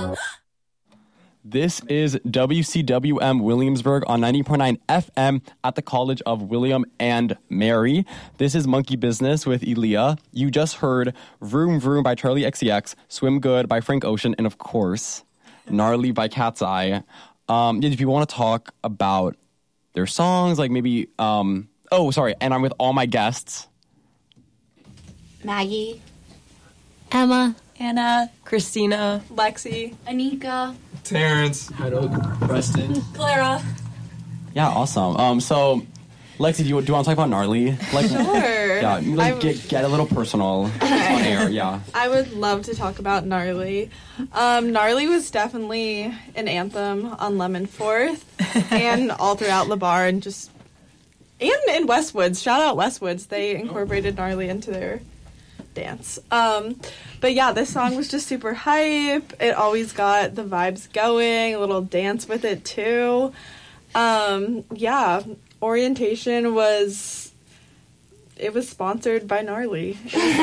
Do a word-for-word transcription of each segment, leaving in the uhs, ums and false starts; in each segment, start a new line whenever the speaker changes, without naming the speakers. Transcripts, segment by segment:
This is W C W M Williamsburg on ninety point nine F M at the College of William and Mary. This is Monkey Business with Elia. You just heard Vroom Vroom by Charlie X C X, Swim Good by Frank Ocean, and of course, Gnarly by Cat's Eye. Um, if you want to talk about their songs, like maybe, um, oh, sorry, and I'm with all my guests.
Maggie.
Emma.
Anna.
Christina.
Lexi.
Anika.
Terrence.
Preston.
Clara.
Yeah, awesome. Um, so, Lexi, do you, do you want to talk about Gnarly? Like,
Sure.
Yeah, like get, get a little personal on air, yeah.
I would love to talk about Gnarly. Um, Gnarly was definitely an anthem on Lemon Fourth and all throughout LeBar and just, and in Westwoods. Shout out Westwoods. They incorporated Gnarly into their dance. Um, but yeah, this song was just super hype. It always got the vibes going, a little dance with it too. Um, yeah, orientation was, it was sponsored by Gnarly.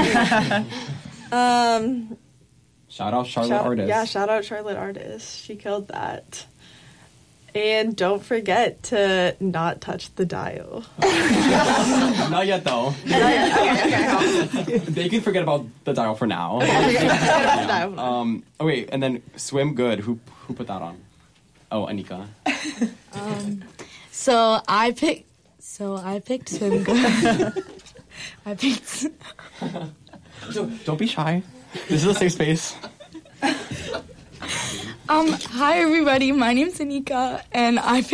um,
Shout out Charlotte
shout,
Artist.
Yeah, shout out Charlotte Artist. She killed that. And don't forget to not touch the dial.
Not yet, though.
okay, okay.
They can forget about the dial for now.
Yeah.
Um, oh, wait, and then Swim Good. Who who put that on? Oh, Anika.
Um, so I picked. So I picked Swim Good. I picked.
Don't, don't be shy. This is a safe space.
Um, hi everybody, my name's Anika, and I